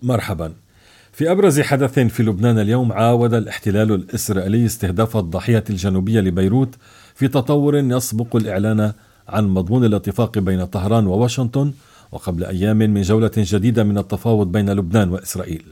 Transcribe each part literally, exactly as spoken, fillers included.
مرحبا. في أبرز حدث في لبنان اليوم، عاود الاحتلال الإسرائيلي استهداف الضاحية الجنوبية لبيروت في تطور يسبق الإعلان عن مضمون الاتفاق بين طهران وواشنطن، وقبل أيام من جولة جديدة من التفاوض بين لبنان وإسرائيل.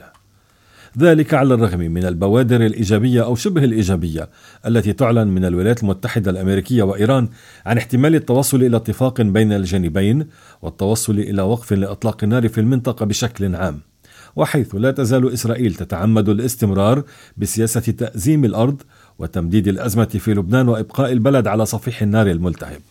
ذلك على الرغم من البوادر الإيجابية أو شبه الإيجابية التي تعلن من الولايات المتحدة الأمريكية وإيران عن احتمال التوصل إلى اتفاق بين الجانبين والتوصل إلى وقف لإطلاق النار في المنطقة بشكل عام، وحيث لا تزال إسرائيل تتعمد الاستمرار بسياسة تأزيم الأرض وتمديد الأزمة في لبنان وإبقاء البلد على صفيح النار الملتهب.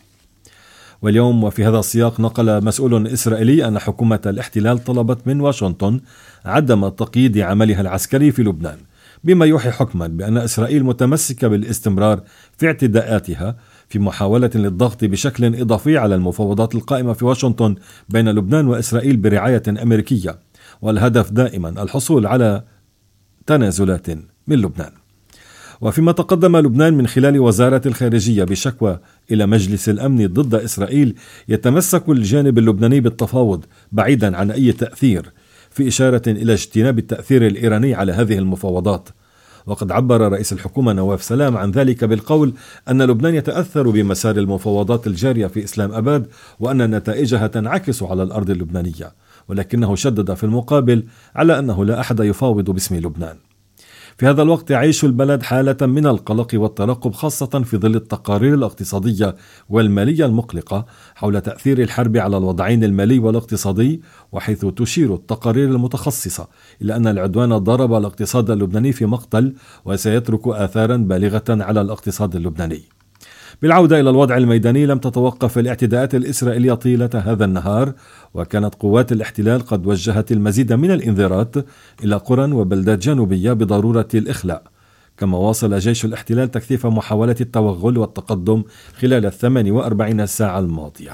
واليوم وفي هذا السياق، نقل مسؤول إسرائيلي أن حكومة الاحتلال طلبت من واشنطن عدم تقييد عملها العسكري في لبنان، بما يوحي حكما بأن إسرائيل متمسكة بالاستمرار في اعتداءاتها في محاولة للضغط بشكل إضافي على المفاوضات القائمة في واشنطن بين لبنان وإسرائيل برعاية أمريكية، والهدف دائما الحصول على تنازلات من لبنان. وفيما تقدم لبنان من خلال وزارة الخارجية بشكوى إلى مجلس الأمن ضد إسرائيل، يتمسك الجانب اللبناني بالتفاوض بعيدا عن أي تأثير، في إشارة إلى اجتناب التأثير الإيراني على هذه المفاوضات. وقد عبر رئيس الحكومة نواف سلام عن ذلك بالقول أن لبنان يتأثر بمسار المفاوضات الجارية في إسلام أباد، وأن نتائجها تنعكس على الأرض اللبنانية، ولكنه شدد في المقابل على أنه لا أحد يفاوض باسم لبنان. في هذا الوقت يعيش البلد حالة من القلق والترقب، خاصة في ظل التقارير الاقتصادية والمالية المقلقة حول تأثير الحرب على الوضعين المالي والاقتصادي، وحيث تشير التقارير المتخصصة إلى أن العدوان ضرب الاقتصاد اللبناني في مقتل وسيترك آثارا بالغة على الاقتصاد اللبناني. بالعودة إلى الوضع الميداني، لم تتوقف الاعتداءات الإسرائيلية طيلة هذا النهار، وكانت قوات الاحتلال قد وجهت المزيد من الإنذارات إلى قرى وبلدات جنوبية بضرورة الإخلاء. كما واصل جيش الاحتلال تكثيف محاولة التوغل والتقدم خلال الثمان وأربعين ساعة الماضية.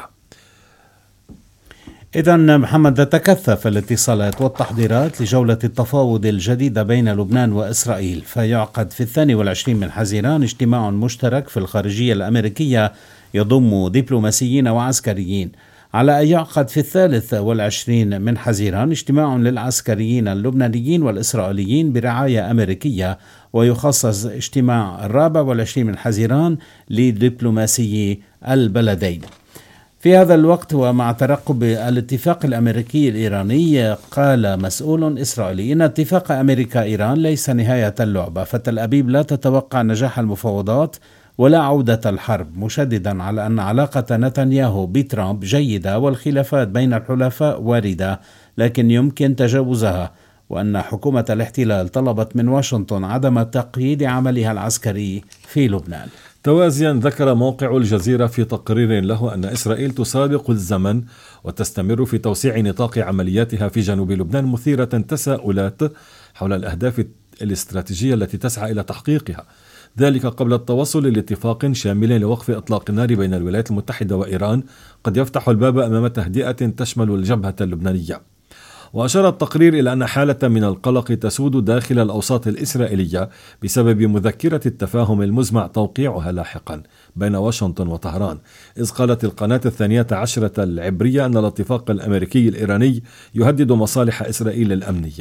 إذن محمد، تتكثف الاتصالات والتحضيرات لجولة التفاوض الجديدة بين لبنان وإسرائيل، فيعقد في الثاني والعشرين من حزيران اجتماع مشترك في الخارجية الأمريكية يضم دبلوماسيين وعسكريين، على أن يعقد في الثالث والعشرين من حزيران اجتماع للعسكريين اللبنانيين والإسرائيليين برعاية أمريكية، ويخصص اجتماع الرابع والعشرين من حزيران لدبلوماسيي البلدين. في هذا الوقت ومع ترقب الاتفاق الأمريكي الإيراني، قال مسؤول إسرائيلي إن اتفاق أمريكا-إيران ليس نهاية اللعبة، فتل أبيب لا تتوقع نجاح المفاوضات ولا عودة الحرب، مشددا على أن علاقة نتنياهو بترامب جيدة والخلافات بين الحلفاء واردة لكن يمكن تجاوزها، وأن حكومة الاحتلال طلبت من واشنطن عدم تقييد عملها العسكري في لبنان. توازيا، ذكر موقع الجزيرة في تقرير له أن إسرائيل تسابق الزمن وتستمر في توسيع نطاق عملياتها في جنوب لبنان، مثيرة تساؤلات حول الأهداف الاستراتيجية التي تسعى إلى تحقيقها، ذلك قبل التوصل لاتفاق شامل لوقف إطلاق النار بين الولايات المتحدة وإيران قد يفتح الباب أمام تهدئة تشمل الجبهة اللبنانية. وأشار التقرير إلى أن حالة من القلق تسود داخل الأوساط الإسرائيلية بسبب مذكرة التفاهم المزمع توقيعها لاحقا بين واشنطن وطهران، إذ قالت القناة الثانية عشرة العبرية أن الاتفاق الأمريكي الإيراني يهدد مصالح إسرائيل الأمنية.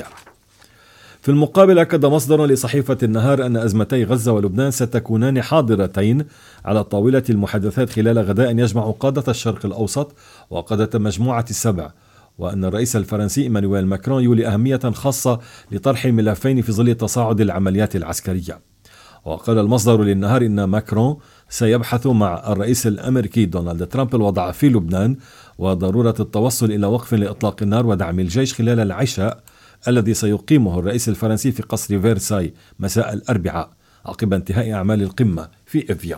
في المقابل، أكد مصدر لصحيفة النهار أن أزمتي غزة ولبنان ستكونان حاضرتين على طاولة المحادثات خلال غداء يجمع قادة الشرق الأوسط وقادة مجموعة السبع، وأن الرئيس الفرنسي إيمانويل ماكرون يولي أهمية خاصة لطرح الملفين في ظل تصاعد العمليات العسكرية. وقال المصدر للنهار إن ماكرون سيبحث مع الرئيس الأمريكي دونالد ترامب الوضع في لبنان وضرورة التوصل إلى وقف لإطلاق النار ودعم الجيش خلال العشاء الذي سيقيمه الرئيس الفرنسي في قصر فيرساي مساء الأربعاء عقب انتهاء أعمال القمة في إفيان.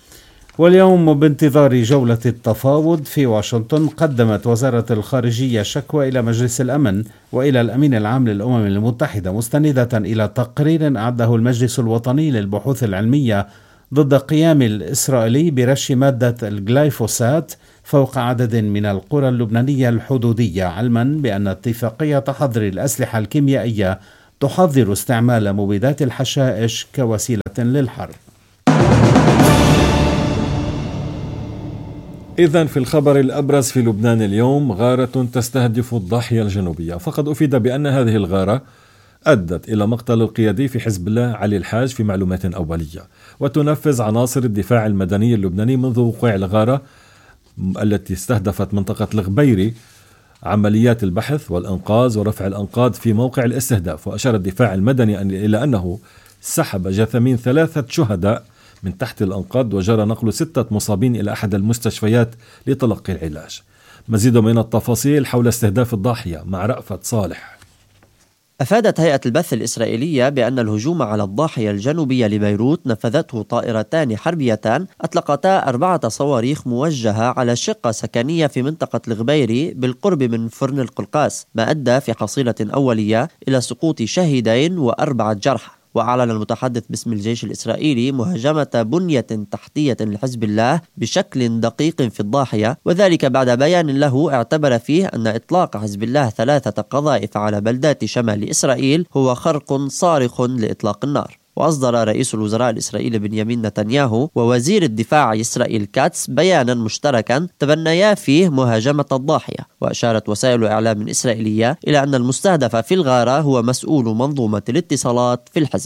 واليوم بانتظار جولة التفاوض في واشنطن، قدمت وزارة الخارجية شكوى إلى مجلس الأمن وإلى الأمين العام للأمم المتحدة، مستندة إلى تقرير أعده المجلس الوطني للبحوث العلمية ضد قيام الإسرائيلي برش مادة الجلايفوسات فوق عدد من القرى اللبنانية الحدودية، علما بأن اتفاقية حظر الأسلحة الكيميائية تحظر استعمال مبيدات الحشائش كوسيلة للحرب. إذن في الخبر الأبرز في لبنان اليوم، غارة تستهدف الضاحية الجنوبية. فقد أفيد بأن هذه الغارة أدت إلى مقتل القيادي في حزب الله علي الحاج في معلومات أولية. وتنفذ عناصر الدفاع المدني اللبناني منذ وقوع الغارة التي استهدفت منطقة الغبيري عمليات البحث والإنقاذ ورفع الأنقاض في موقع الاستهداف. وأشار الدفاع المدني إلى أنه سحب جثمين ثلاثة شهداء من تحت الأنقاض، وجرى نقل ستة مصابين إلى أحد المستشفيات لتلقي العلاج. مزيد من التفاصيل حول استهداف الضاحية مع رأفت صالح. أفادت هيئة البث الإسرائيلية بأن الهجوم على الضاحية الجنوبية لبيروت نفذته طائرتان حربيتان أطلقتا أربعة صواريخ موجهة على شقة سكنية في منطقة الغبيري بالقرب من فرن القلقاس، ما أدى في حصيلة أولية إلى سقوط شهيدين وأربعة جرحى. وأعلن المتحدث باسم الجيش الإسرائيلي مهاجمة بنية تحتية لحزب الله بشكل دقيق في الضاحية، وذلك بعد بيان له اعتبر فيه أن إطلاق حزب الله ثلاثة قذائف على بلدات شمال إسرائيل هو خرق صارخ لإطلاق النار. وأصدر رئيس الوزراء الإسرائيلي بنيامين نتنياهو ووزير الدفاع إسرائيل كاتس بيانا مشتركا تبنيا فيه مهاجمة الضاحية. وأشارت وسائل إعلام إسرائيلية إلى أن المستهدف في الغارة هو مسؤول منظومة الاتصالات في الحزب.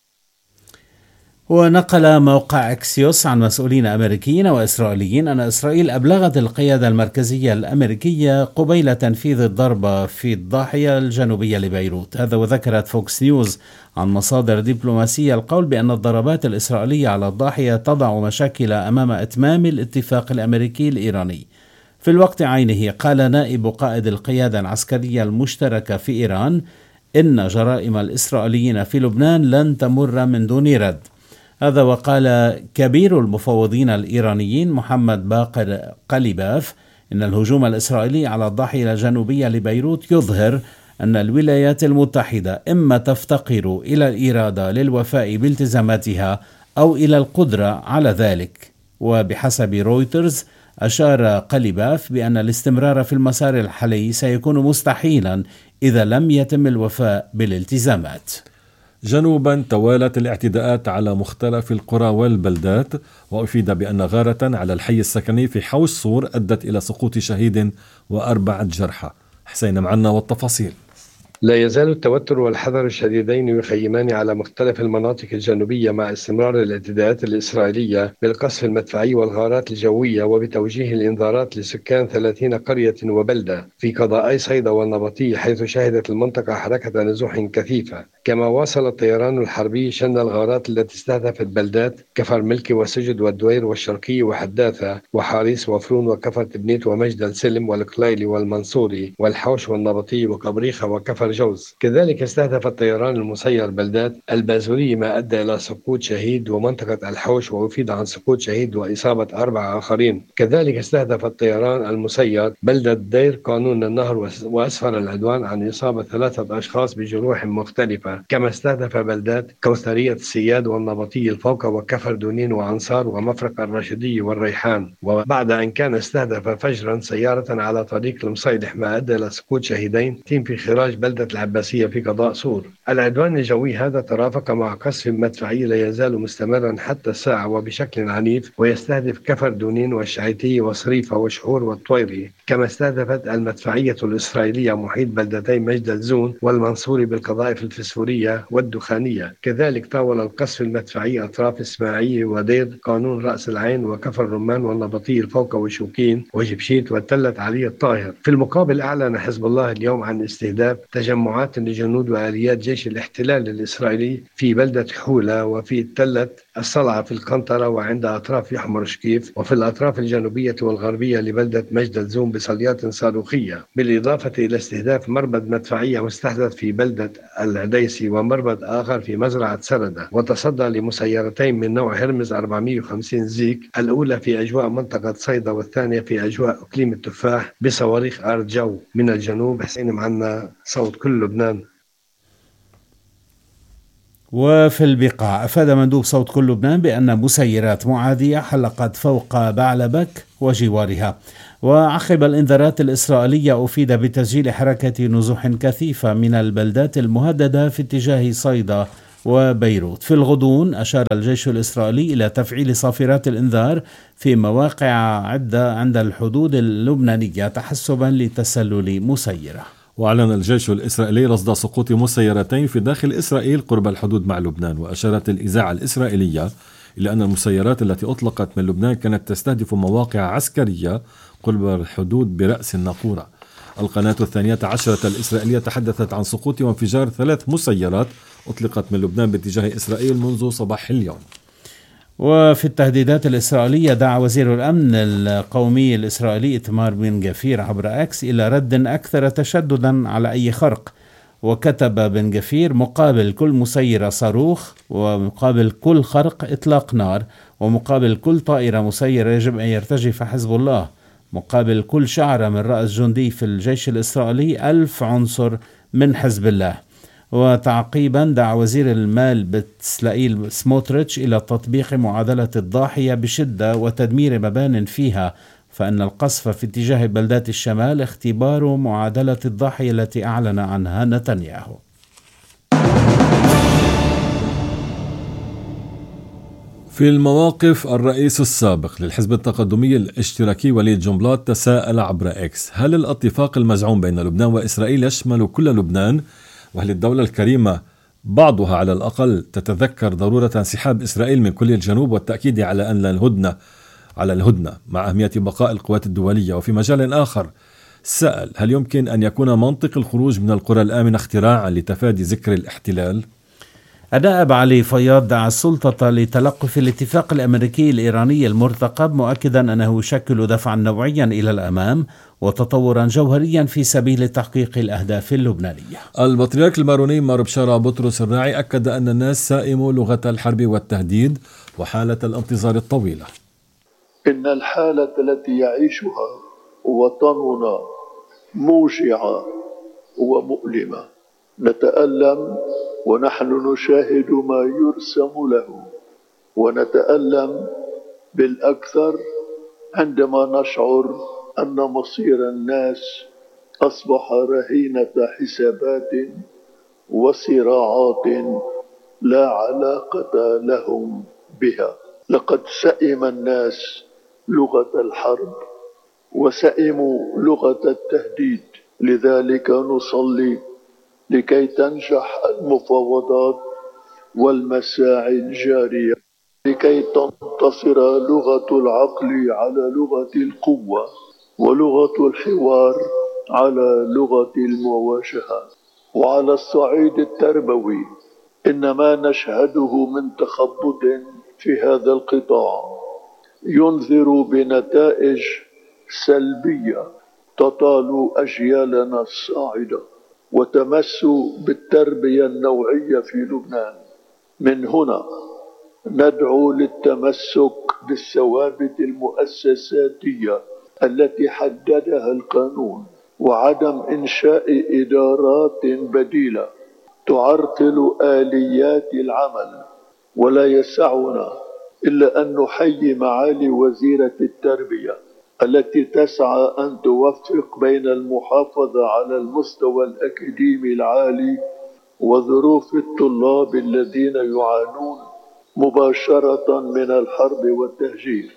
ونقل موقع أكسيوس عن مسؤولين أمريكيين وإسرائيليين أن إسرائيل أبلغت القيادة المركزية الأمريكية قبيل تنفيذ الضربة في الضاحية الجنوبية لبيروت. هذا وذكرت فوكس نيوز عن مصادر دبلوماسية القول بأن الضربات الإسرائيلية على الضاحية تضع مشاكل أمام إتمام الاتفاق الأمريكي الإيراني. في الوقت عينه قال نائب قائد القيادة العسكرية المشتركة في إيران إن جرائم الإسرائيليين في لبنان لن تمر من دون رد. هذا وقال كبير المفوضين الإيرانيين محمد باقر قليباف إن الهجوم الإسرائيلي على الضاحية الجنوبية لبيروت يظهر أن الولايات المتحدة إما تفتقر إلى الإرادة للوفاء بالتزاماتها أو إلى القدرة على ذلك. وبحسب رويترز أشار قليباف بأن الاستمرار في المسار الحالي سيكون مستحيلا إذا لم يتم الوفاء بالالتزامات. جنوبا توالت الاعتداءات على مختلف القرى والبلدات، وأفيد بأن غارة على الحي السكني في حوش صور أدت إلى سقوط شهيد وأربعة جرحى. حسين معنا والتفاصيل. لا يزال التوتر والحذر الشديدين يخيمان على مختلف المناطق الجنوبية مع استمرار الاعتداءات الإسرائيلية بالقصف المدفعي والغارات الجوية وبتوجيه الإنذارات لسكان ثلاثين قرية وبلدة في قضائي صيدا والنبطية، حيث شهدت المنطقة حركة نزوح كثيفة. كما واصل الطيران الحربي شن الغارات التي استهدفت بلدات كفر ملكي وسجد والدوير والشرقية وحداثة وحاريس وفرون وكفر تبنيت ومجد السلم والقليلي والمنصوري والحوش والنبطية وقبريخة وكفر جوز. كذلك استهدف الطيران المسير بلدات البازورية، ما أدى إلى سقوط شهيد ومنطقة الحوش، وأفيد عن سقوط شهيد وإصابة أربعة آخرين. كذلك استهدف الطيران المسير بلدة دير قانون النهر وأسفر العدوان عن إصابة ثلاثة أشخاص بجروح مختلفة. كما استهدف بلدات كوثرية السياد والنبطية الفوقة وكفر دونين وعنصار ومفرق الرشدية والريحان. وبعد أن كان استهدف فجرا سيارة على طريق المصيدح، ما أدى إلى سقوط شهيدين تيم في خراج بلدة العباسية في قضاء صور. العدوان الجوي هذا ترافق مع قصف مدفعي لا يزال مستمرا حتى الساعة وبشكل عنيف، ويستهدف كفر دونين والشعيتية وصريفة وشحور والطويري. كما استهدفت المدفعية الإسرائيلية محيط بلدتي مجد الزون والمنصوري بالقذائف الفسفورية والدخانية. كذلك طاول القصف المدفعي أطراف إسماعيلية ودير قانون رأس العين وكفر رمان والنبطية الفوقة وشوكين وجبشيت وتلة علي الطاهر. في المقابل أعلن حزب الله اليوم عن استهداف تجمعات لجنود وآليات جيش الاحتلال الإسرائيلي في بلدة حولة وفي تلة الصلعة في القنطرة وعند أطراف يحمر شكيف، وفي الأطراف الجنوبية والغربية لبلدة مجد الزوم بصليات صاروخية، بالإضافة إلى استهداف مربد مدفعية مستحدث في بلدة العديسي ومربد آخر في مزرعة سردة. وتصدى لمسيرتين من نوع هرمز أربعمائة وخمسين زيك، الأولى في أجواء منطقة صيدا والثانية في أجواء إقليم التفاح بصواريخ أرض جو من الجنوب. حسين معنا صوت كل لبنان. وفي البقاع أفاد مندوب صوت كل لبنان بأن مسيرات معادية حلقت فوق بعلبك وجوارها. وعقب الإنذارات الإسرائيلية أفيد بتسجيل حركة نزوح كثيفة من البلدات المهددة في اتجاه صيدا وبيروت. في الغضون أشار الجيش الإسرائيلي إلى تفعيل صافرات الإنذار في مواقع عدة عند الحدود اللبنانية تحسبا لتسلل مسيرة. وأعلن الجيش الإسرائيلي رصد سقوط مسيرتين في داخل إسرائيل قرب الحدود مع لبنان. وأشارت الإذاعة الإسرائيلية إلى أن المسيرات التي أطلقت من لبنان كانت تستهدف مواقع عسكرية قرب الحدود برأس الناقورة. القناة الثانية عشرة الإسرائيلية تحدثت عن سقوط وانفجار ثلاث مسيرات أطلقت من لبنان باتجاه إسرائيل منذ صباح اليوم. وفي التهديدات الإسرائيلية دعا وزير الأمن القومي الإسرائيلي إتمار بن غفير عبر أكس إلى رد أكثر تشددا على أي خرق. وكتب بن غفير: مقابل كل مسيرة صاروخ، ومقابل كل خرق إطلاق نار، ومقابل كل طائرة مسيرة يجب أن يرتجف حزب الله، مقابل كل شعرة من رأس جندي في الجيش الإسرائيلي ألف عنصر من حزب الله. وتعقيبا دعا وزير المال بتسلائيل سموتريتش إلى تطبيق معادلة الضاحية بشدة وتدمير مبان فيها، فإن القصف في اتجاه بلدات الشمال اختبار معادلة الضاحية التي أعلن عنها نتنياهو. في المواقف، الرئيس السابق للحزب التقدمي الاشتراكي وليد جنبلاط تساءل عبر إكس: هل الاتفاق المزعوم بين لبنان وإسرائيل يشمل كل لبنان؟ وهل الدولة الكريمة بعضها على الأقل تتذكر ضرورة انسحاب إسرائيل من كل الجنوب والتأكيد على أن الهدنة على الهدنة مع أهمية بقاء القوات الدولية؟ وفي مجال آخر سأل: هل يمكن أن يكون منطق الخروج من القرى الآمنة اختراعا لتفادي ذكر الاحتلال؟ النائب علي فياض دعا السلطة لتلقف الاتفاق الأمريكي الإيراني المرتقب، مؤكدا أنه يشكل دفعا نوعيا إلى الأمام وتطورا جوهريا في سبيل تحقيق الأهداف اللبنانية. البطريرك الماروني مار بشارة بطرس الراعي أكد أن الناس سائموا لغة الحرب والتهديد وحالة الانتظار الطويلة. إن الحالة التي يعيشها وطننا موجعة ومؤلمة. نتألم ونحن نشاهد ما يرسم له، ونتألم بالأكثر عندما نشعر أن مصير الناس أصبح رهينة حسابات وصراعات لا علاقة لهم بها. لقد سئم الناس لغة الحرب وسئموا لغة التهديد. لذلك نصلي لكي تنجح المفاوضات والمساعي الجارية، لكي تنتصر لغة العقل على لغة القوة، ولغة الحوار على لغة المواجهة. وعلى الصعيد التربوي، إن ما نشهده من تخبط في هذا القطاع ينذر بنتائج سلبية تطال أجيالنا الصاعدة وتمس بالتربية النوعية في لبنان. من هنا ندعو للتمسك بالثوابت المؤسساتية التي حددها القانون، وعدم إنشاء إدارات بديلة تعرقل آليات العمل. ولا يسعنا إلا أن نحيي معالي وزيرة التربية التي تسعى أن توفق بين المحافظة على المستوى الأكاديمي العالي وظروف الطلاب الذين يعانون مباشرة من الحرب والتهجير.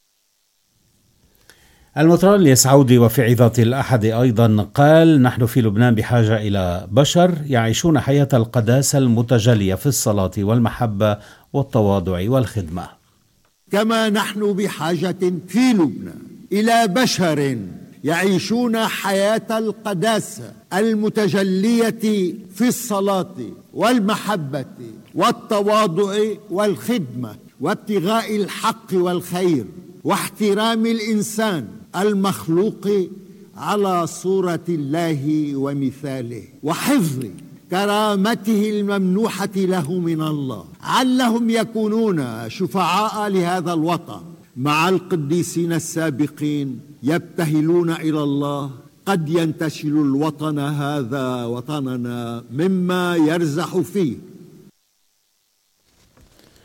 المطران اليسعودي وفي عظة الأحد أيضا قال: نحن في لبنان بحاجة إلى بشر يعيشون حياة القداسة المتجلية في الصلاة والمحبة والتواضع والخدمة. كما نحن بحاجة في لبنان إلى بشر يعيشون حياة القداسة المتجلية في الصلاة والمحبة والتواضع والخدمة وابتغاء الحق والخير واحترام الإنسان المخلوق على صورة الله ومثاله، وحفظ كرامته الممنوحة له من الله، علهم يكونون شفعاء لهذا الوطن مع القديسين السابقين يبتهلون إلى الله. قد ينتشل الوطن هذا وطننا مما يرزح فيه.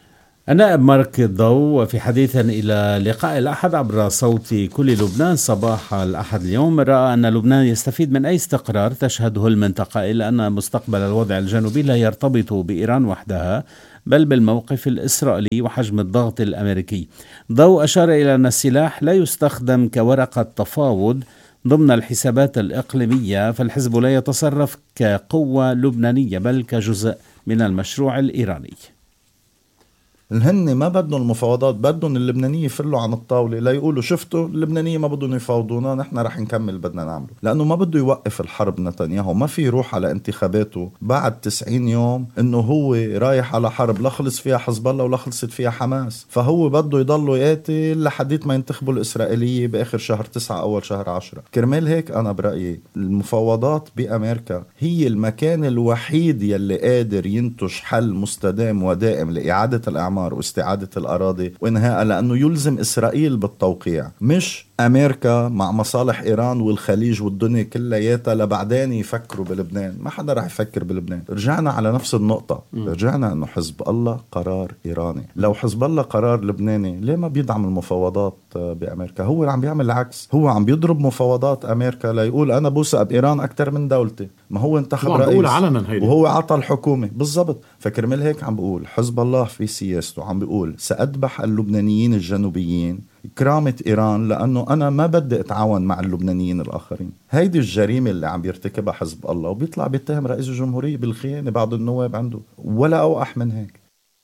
النائب مارك ضو في حديث إلى لقاء الأحد عبر صوت كل لبنان صباح الأحد اليوم رأى أن لبنان يستفيد من أي استقرار تشهده المنطقة، إلا أن مستقبل الوضع الجنوبي لا يرتبط بإيران وحدها بل بالموقف الإسرائيلي وحجم الضغط الأمريكي. ضو أشار إلى أن السلاح لا يستخدم كورقة تفاوض ضمن الحسابات الإقليمية، فالحزب لا يتصرف كقوة لبنانية بل كجزء من المشروع الإيراني. الهن ما بدهم المفاوضات، بدهم اللبنانية يفرلوا عن الطاولة لا يقولوا شفتوا اللبنانية ما بدهم يفاوضونا، نحن رح نكمل بدنا نعمله، لأنه ما بده يوقف الحرب. نتنياهو ما في يروح على انتخاباته بعد تسعين يوم إنه هو رايح على حرب لا خلص فيها حزب الله ولا خلصت فيها حماس، فهو بده يضلوا يقاتل لحديت ما ينتخبوا الإسرائيلية بآخر شهر تسعة أول شهر عشرة. كرمال هيك أنا برأيي المفاوضات بأمريكا هي المكان الوحيد يلي قادر ينتج حل مستدام ودائم لإعادة الأعمار واستعادة الأراضي وإنهاء، لأنه يلزم إسرائيل بالتوقيع، مش أمريكا مع مصالح إيران والخليج والدنيا كلياتها لبعدين يفكروا بلبنان. ما حدا رح يفكر بلبنان. رجعنا على نفس النقطة، رجعنا أنه حزب الله قرار إيراني. لو حزب الله قرار لبناني ليه ما بيدعم المفاوضات بأمريكا؟ هو عم بيعمل العكس، هو عم بيضرب مفاوضات أمريكا ليقول أنا بوثق بإيران أكتر من دولتي. ما هو انتخب رئيس وهو عطى الحكومة بالضبط. فكرمال هيك عم بقول حزب الله في سياسته عم بيقول سأذبح اللبنانيين الجنوبيين كرامة إيران لأنه أنا ما بدي أتعاون مع اللبنانيين الآخرين. هيدي الجريمة اللي عم بيرتكبها حزب الله، وبيطلع بيتهم رئيس الجمهورية بالخيانة بعض النواب عنده، ولا أوقح من هيك.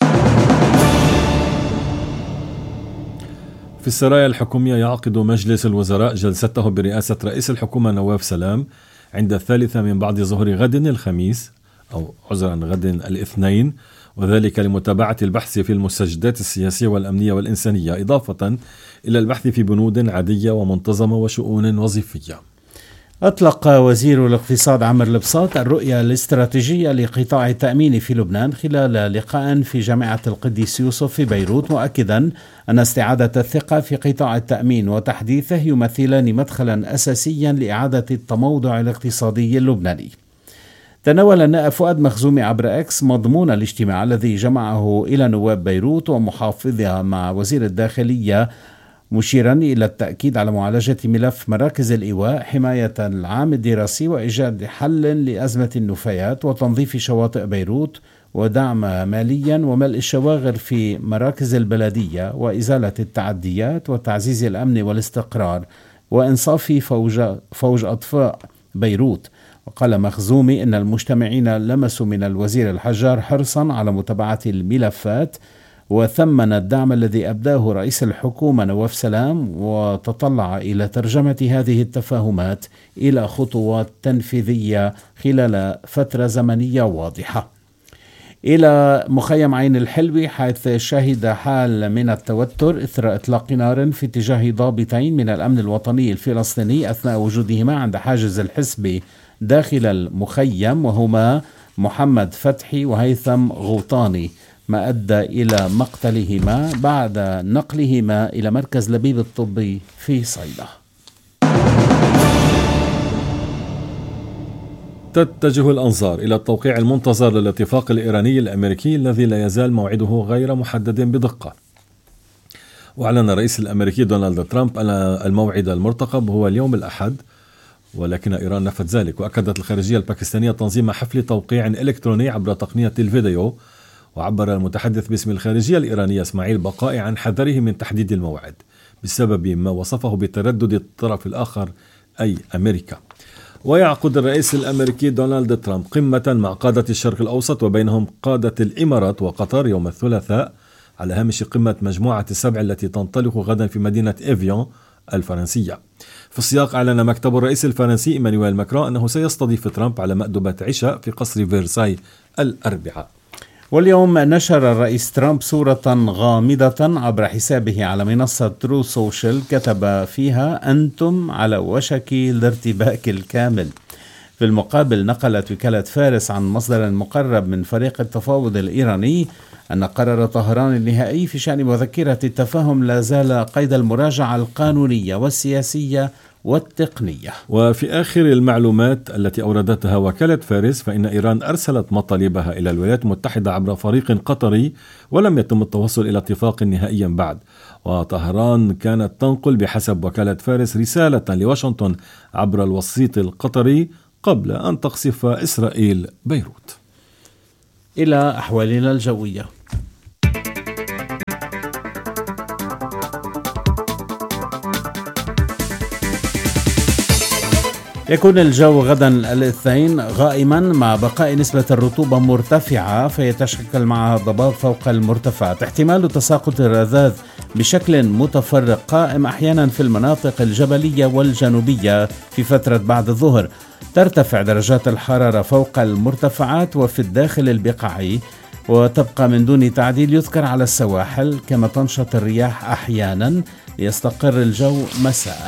في السرايا الحكومية يعقد مجلس الوزراء جلسته برئاسة رئيس الحكومة نواف سلام عند الثالثة من بعد ظهر غد الخميس أو عذرا غد الاثنين، وذلك لمتابعة البحث في المستجدات السياسية والأمنية والإنسانية، إضافة إلى البحث في بنود عادية ومنتظمة وشؤون وظيفية. أطلق وزير الاقتصاد عمر البساط الرؤية الاستراتيجية لقطاع التأمين في لبنان خلال لقاء في جامعة القديس يوسف في بيروت، مؤكدا أن استعادة الثقة في قطاع التأمين وتحديثه يمثلان مدخلا أساسيا لإعادة التموضع الاقتصادي اللبناني. تناول النائب فؤاد مخزومي عبر اكس مضمون الاجتماع الذي جمعه إلى نواب بيروت ومحافظها مع وزير الداخلية، مشيرا إلى التأكيد على معالجة ملف مراكز الإيواء، حماية العام الدراسي وإيجاد حل لأزمة النفايات وتنظيف شواطئ بيروت ودعم ماليا وملء الشواغر في مراكز البلدية وإزالة التعديات وتعزيز الأمن والاستقرار وإنصاف فوج, فوج أطفاء بيروت. وقال مخزومي إن المجتمعين لمسوا من الوزير الحجار حرصا على متابعة الملفات، وثمن الدعم الذي أبداه رئيس الحكومة نواف سلام، وتطلع إلى ترجمة هذه التفاهمات إلى خطوات تنفيذية خلال فترة زمنية واضحة. إلى مخيم عين الحلوي حيث شهد حال من التوتر إثر إطلاق نار في اتجاه ضابطين من الأمن الوطني الفلسطيني أثناء وجودهما عند حاجز الحسبي داخل المخيم، وهما محمد فتحي وهيثم غوطاني، ما أدى إلى مقتلهما بعد نقلهما إلى مركز لبيب الطبي في صيدا. تتجه الأنظار إلى التوقيع المنتظر للاتفاق الإيراني الأمريكي الذي لا يزال موعده غير محدد بدقة. وأعلن الرئيس الأمريكي دونالد ترامب أن الموعد المرتقب هو اليوم الأحد، ولكن إيران نفت ذلك. وأكدت الخارجية الباكستانية تنظيم حفل توقيع إلكتروني عبر تقنية الفيديو. وعبر المتحدث باسم الخارجية الإيرانية إسماعيل بقائي عن حذره من تحديد الموعد بسبب ما وصفه بتردد الطرف الآخر أي أمريكا. ويعقد الرئيس الأمريكي دونالد ترامب قمة مع قادة الشرق الأوسط وبينهم قادة الإمارات وقطر يوم الثلاثاء على هامش قمة مجموعة السبع التي تنطلق غدا في مدينة إيفيون الفرنسية. في السياق أعلن مكتب الرئيس الفرنسي إيمانويل ماكرون أنه سيستضيف ترامب على مأدبة عشاء في قصر فيرساي الأربعاء. واليوم نشر الرئيس ترامب صورة غامضة عبر حسابه على منصة ترو سوشيال كتب فيها أنتم على وشك الارتباك الكامل. في المقابل نقلت وكالة فارس عن مصدر مقرب من فريق التفاوض الإيراني أن قرار طهران النهائي في شأن مذكرة التفاهم لا زال قيد المراجعة القانونية والسياسية والتقنية. وفي آخر المعلومات التي أوردتها وكالة فارس، فإن إيران أرسلت مطالبها إلى الولايات المتحدة عبر فريق قطري ولم يتم التوصل إلى اتفاق نهائي بعد. وطهران كانت تنقل بحسب وكالة فارس رسالة لواشنطن عبر الوسيط القطري قبل أن تقصف إسرائيل بيروت. إلى أحوالنا الجوية. يكون الجو غدا الاثنين غائما مع بقاء نسبة الرطوبة مرتفعة، فيتشكل معها ضباب فوق المرتفعات. احتمال تساقط الرذاذ بشكل متفرق قائم أحيانا في المناطق الجبلية والجنوبية في فترة بعد الظهر. ترتفع درجات الحرارة فوق المرتفعات وفي الداخل البقاعي، وتبقى من دون تعديل. يذكر على السواحل كما تنشط الرياح أحيانا ليستقر الجو مساء.